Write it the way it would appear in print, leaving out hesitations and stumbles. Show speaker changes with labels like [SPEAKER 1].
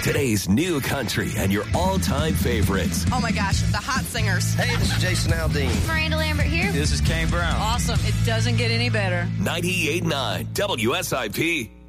[SPEAKER 1] Today's new country and your all-time favorites.
[SPEAKER 2] Oh, my gosh, the hot singers.
[SPEAKER 3] Hey, this is Jason Aldean.
[SPEAKER 4] Miranda Lambert here.
[SPEAKER 5] This is Kane Brown.
[SPEAKER 6] Awesome. It doesn't get any better.
[SPEAKER 1] 98.9 WSIP.